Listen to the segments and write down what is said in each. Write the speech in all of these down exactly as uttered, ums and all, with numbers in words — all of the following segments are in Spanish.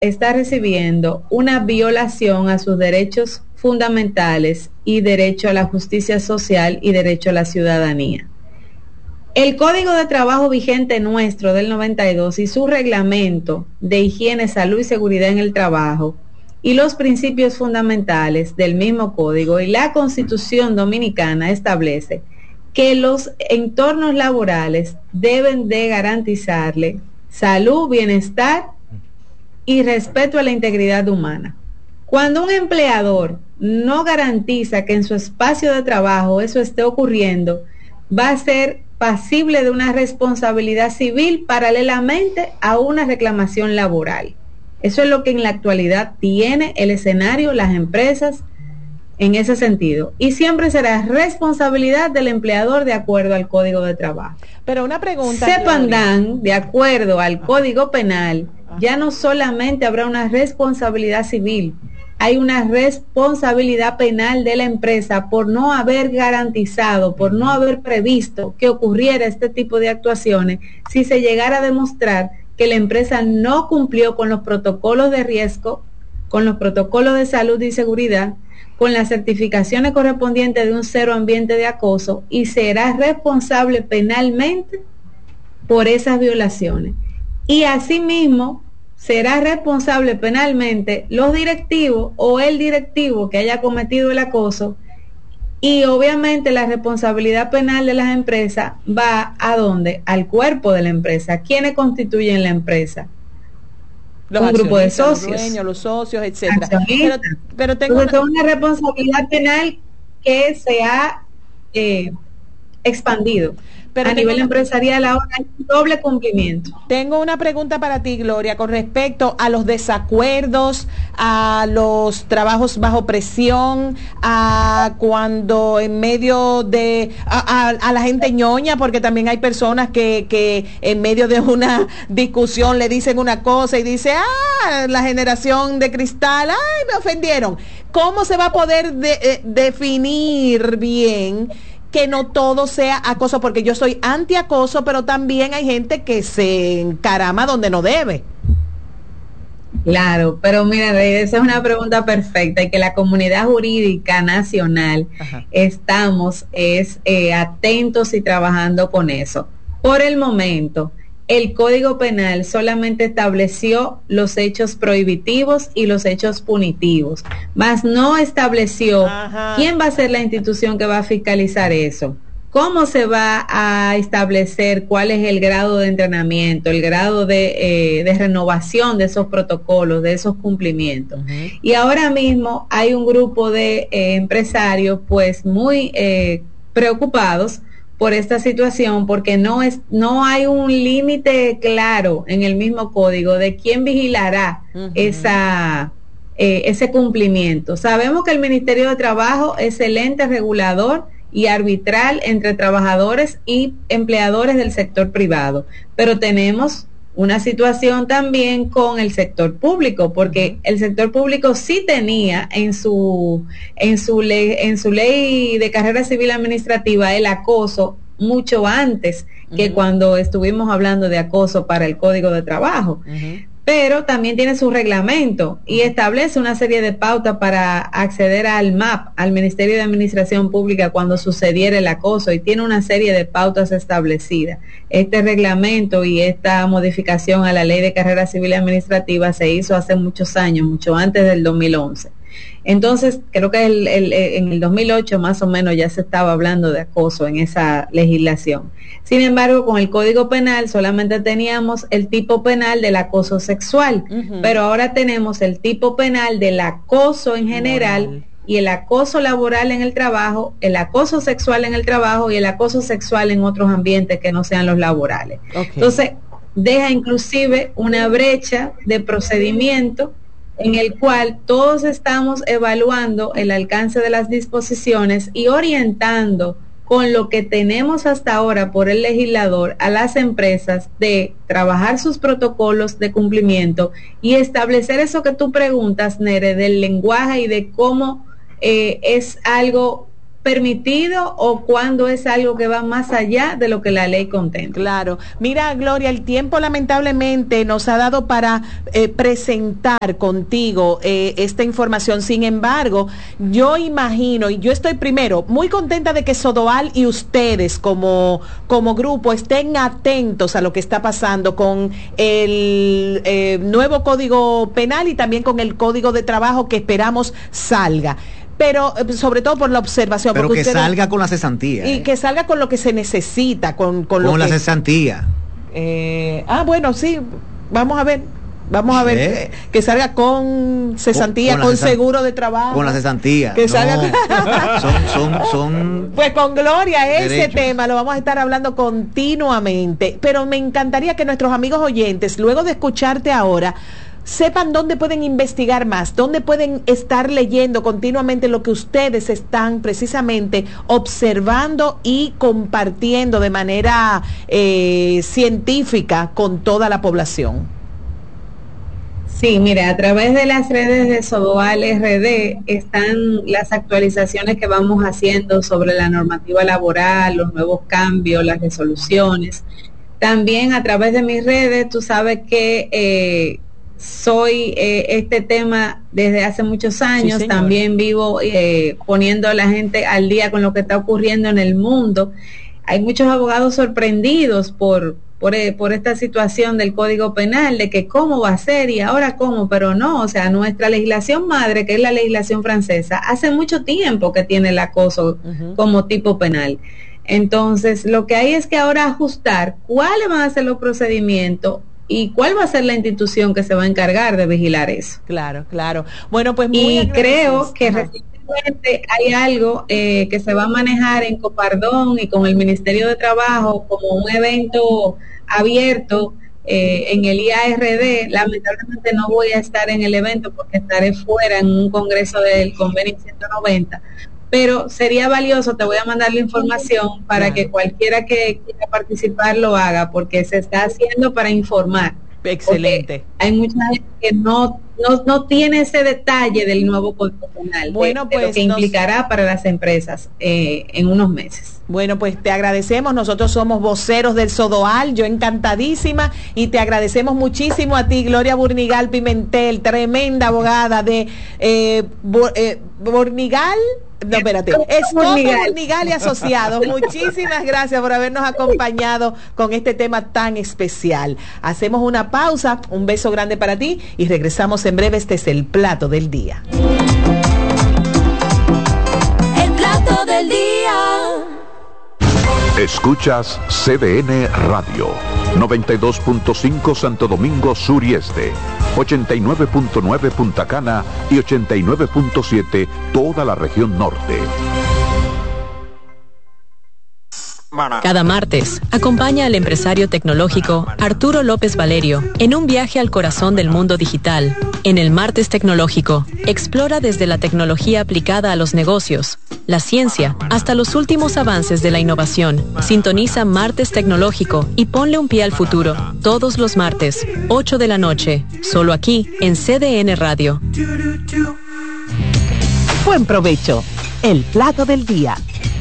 está recibiendo una violación a sus derechos fundamentales y derecho a la justicia social y derecho a la ciudadanía. El Código de Trabajo vigente nuestro del noventa y dos y su reglamento de higiene, salud y seguridad en el trabajo y los principios fundamentales del mismo código y la Constitución dominicana establece que los entornos laborales deben de garantizarle salud, bienestar y respeto a la integridad humana. Cuando un empleador no garantiza que en su espacio de trabajo eso esté ocurriendo, va a ser pasible de una responsabilidad civil paralelamente a una reclamación laboral. Eso es lo que en la actualidad tiene el escenario, las empresas, en ese sentido. Y siempre será responsabilidad del empleador de acuerdo al Código de Trabajo. Pero una pregunta. Sepandan, de acuerdo al Código Penal, ya no solamente habrá una responsabilidad civil, hay una responsabilidad penal de la empresa por no haber garantizado, por no haber previsto que ocurriera este tipo de actuaciones, si se llegara a demostrar que la empresa no cumplió con los protocolos de riesgo, con los protocolos de salud y seguridad, con las certificaciones correspondientes de un cero ambiente de acoso, y será responsable penalmente por esas violaciones. Y asimismo será responsable penalmente los directivos o el directivo que haya cometido el acoso, y obviamente la responsabilidad penal de las empresas va ¿a dónde? Al cuerpo de la empresa. ¿Quiénes constituyen la empresa? Los un grupo de socios, los dueños, los socios, etcétera. Pero, pero tengo Entonces, una... una responsabilidad penal que se ha eh, expandido. Pero a nivel una... empresarial ahora hay un doble cumplimiento. Tengo una pregunta para ti, Gloria, con respecto a los desacuerdos, a los trabajos bajo presión, a cuando en medio de a, a, a la gente ñoña, porque también hay personas que, que en medio de una discusión le dicen una cosa y dice, ah, la generación de cristal, ay, me ofendieron. ¿Cómo se va a poder de, eh, definir bien que no todo sea acoso? Porque yo soy antiacoso, pero también hay gente que se encarama donde no debe. Claro, pero mira, esa es una pregunta perfecta, y que la comunidad jurídica nacional Ajá. estamos es eh, atentos y trabajando con eso. Por el momento, el Código Penal solamente estableció los hechos prohibitivos y los hechos punitivos, mas no estableció Ajá. quién va a ser la institución que va a fiscalizar eso, cómo se va a establecer cuál es el grado de entrenamiento, el grado de, eh, de renovación de esos protocolos, de esos cumplimientos. Uh-huh. Y ahora mismo hay un grupo de eh, empresarios pues muy eh, preocupados por esta situación, porque no es no hay un límite claro en el mismo código de quién vigilará uh-huh. esa eh, ese cumplimiento. Sabemos que el Ministerio de Trabajo es el ente regulador y arbitral entre trabajadores y empleadores del sector privado, pero tenemos una situación también con el sector público, porque el sector público sí tenía en su en su ley en su ley de carrera civil administrativa el acoso mucho antes que uh-huh. cuando estuvimos hablando de acoso para el Código de Trabajo. Uh-huh. Pero también tiene su reglamento y establece una serie de pautas para acceder al M A P, al Ministerio de Administración Pública, cuando sucediera el acoso, y tiene una serie de pautas establecidas. Este reglamento y esta modificación a la Ley de Carrera Civil y Administrativa se hizo hace muchos años, mucho antes del dos mil once. Entonces, creo que el, el, en el dos mil ocho más o menos ya se estaba hablando de acoso en esa legislación. Sin embargo, con el Código Penal solamente teníamos el tipo penal del acoso sexual, uh-huh. pero ahora tenemos el tipo penal del acoso en general, wow. y el acoso laboral en el trabajo, el acoso sexual en el trabajo y el acoso sexual en otros ambientes que no sean los laborales. Okay. Entonces, deja inclusive una brecha de procedimiento en el cual todos estamos evaluando el alcance de las disposiciones y orientando con lo que tenemos hasta ahora por el legislador a las empresas de trabajar sus protocolos de cumplimiento y establecer eso que tú preguntas, Nere, del lenguaje y de cómo eh, es algo permitido o cuándo es algo que va más allá de lo que la ley contempla. Claro. Mira, Gloria, el tiempo lamentablemente nos ha dado para eh, presentar contigo eh, esta información. Sin embargo, yo imagino, y yo estoy primero muy contenta de que Sodoal y ustedes como, como grupo estén atentos a lo que está pasando con el eh, nuevo Código Penal y también con el Código de Trabajo que esperamos salga. Pero sobre todo por la observación. Pero que ustedes, salga con la cesantía. Y eh. que salga con lo que se necesita, con, con, con lo la que, cesantía. Eh, ah, bueno, sí, vamos a ver. Vamos a ver ¿Eh? que, que salga con cesantía, con, con, con seguro de trabajo. Con la cesantía. Que no. salga son, son, son. Pues con Gloria, ese derechos. tema lo vamos a estar hablando continuamente. Pero me encantaría que nuestros amigos oyentes, luego de escucharte ahora, sepan dónde pueden investigar más, dónde pueden estar leyendo continuamente lo que ustedes están precisamente observando y compartiendo de manera eh, científica con toda la población. Sí, mire, a través de las redes de Sodoal R D están las actualizaciones que vamos haciendo sobre la normativa laboral, los nuevos cambios, las resoluciones. También a través de mis redes, tú sabes que eh, soy eh, este tema desde hace muchos años, sí, también vivo eh, poniendo a la gente al día con lo que está ocurriendo en el mundo. Hay muchos abogados sorprendidos por, por, por esta situación del Código Penal, de que cómo va a ser y ahora cómo, pero no, o sea, nuestra legislación madre, que es la legislación francesa, hace mucho tiempo que tiene el acoso uh-huh. como tipo penal. Entonces, lo que hay es que ahora ajustar cuáles van a ser los procedimientos y cuál va a ser la institución que se va a encargar de vigilar eso. Claro, claro. Bueno, pues muy y creo que Ajá. recientemente hay algo eh, que se va a manejar en Copardón y con el Ministerio de Trabajo como un evento abierto eh, en el I A R D. Lamentablemente no voy a estar en el evento porque estaré fuera en un congreso del convenio ciento noventa, pero sería valioso, te voy a mandar la información para claro. que cualquiera que quiera participar lo haga, porque se está haciendo para informar. Excelente. Hay mucha gente que no, no, no tiene ese detalle del nuevo Código Penal, bueno, de, pues, de lo que nos... implicará para las empresas eh, en unos meses. Bueno, pues te agradecemos, nosotros somos voceros del Sodoal, yo encantadísima, y te agradecemos muchísimo a ti, Gloria Burnigal Pimentel, tremenda abogada de eh, Bur, eh, Burnigal, no, espérate, es Burnigal. Burnigal y Asociados. Muchísimas gracias por habernos acompañado con este tema tan especial. Hacemos una pausa, un beso grande para ti y regresamos en breve. Este es el plato del día. El plato del día. Escuchas C D N Radio, noventa y dos punto cinco Santo Domingo Sur y Este, ochenta y nueve punto nueve Punta Cana y ochenta y nueve punto siete toda la región norte. Cada martes, acompaña al empresario tecnológico Arturo López Valerio en un viaje al corazón del mundo digital. En el Martes Tecnológico, explora desde la tecnología aplicada a los negocios, la ciencia, hasta los últimos avances de la innovación. Sintoniza Martes Tecnológico y ponle un pie al futuro. Todos los martes, ocho de la noche, solo aquí en C D N Radio. Buen provecho. El plato del día.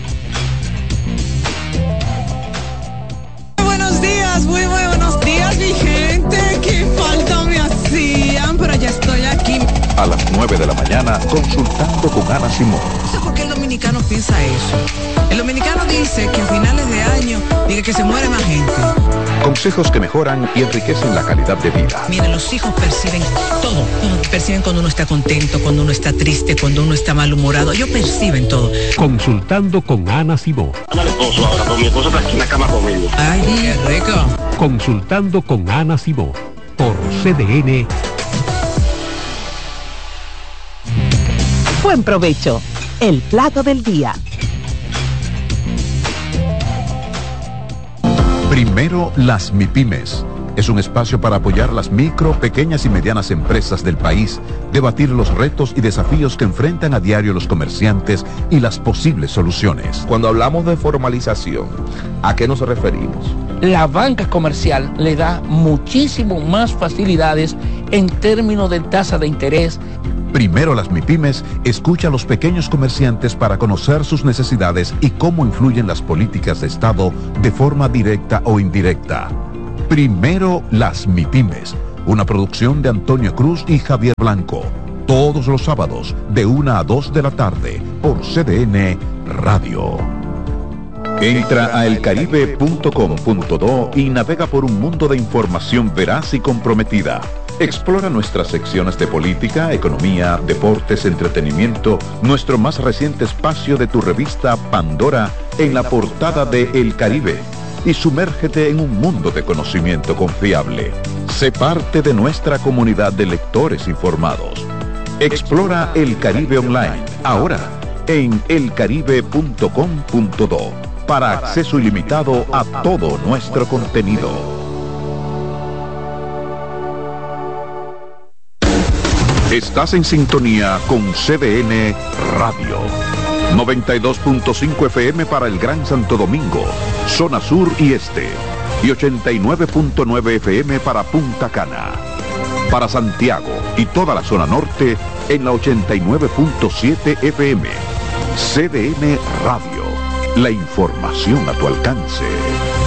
Buenos días, muy, muy buenos días, mi gente. Qué falta me hacían, pero ya estoy aquí. A las nueve de la mañana, consultando con Ana Simón. No sé por qué el dominicano piensa eso. El dominicano dice que a finales de año dice que se muere más gente. Consejos que mejoran y enriquecen la calidad de vida. Miren, los hijos perciben todo. Perciben cuando uno está contento, cuando uno está triste, cuando uno está malhumorado. Ellos perciben todo. Consultando con Ana Simón. Ana el esposo ahora, pero mi esposo está aquí en la cama conmigo. Ay, qué rico. Consultando con Ana Simón por C D N. Buen provecho. El plato del día. Primero las MIPYMES. Es un espacio para apoyar las micro, pequeñas y medianas empresas del país, debatir los retos y desafíos que enfrentan a diario los comerciantes y las posibles soluciones. Cuando hablamos de formalización, ¿a qué nos referimos? La banca comercial le da muchísimo más facilidades en términos de tasa de interés. Primero las MIPYMES escucha a los pequeños comerciantes para conocer sus necesidades y cómo influyen las políticas de Estado de forma directa o indirecta. Primero las MIPYMES, una producción de Antonio Cruz y Javier Blanco. Todos los sábados de una a dos de la tarde por C D N Radio. Entra a elcaribe punto com punto do y navega por un mundo de información veraz y comprometida. Explora nuestras secciones de política, economía, deportes, entretenimiento, nuestro más reciente espacio de tu revista Pandora en la portada de El Caribe y sumérgete en un mundo de conocimiento confiable. Sé parte de nuestra comunidad de lectores informados. Explora El Caribe Online, ahora en elcaribe punto com punto do, para acceso ilimitado a todo nuestro contenido. Estás en sintonía con C D N Radio. noventa y dos punto cinco F M para el Gran Santo Domingo, zona sur y este. Y ochenta y nueve punto nueve F M para Punta Cana. Para Santiago y toda la zona norte en la ochenta y nueve punto siete F M. C D N Radio. La información a tu alcance.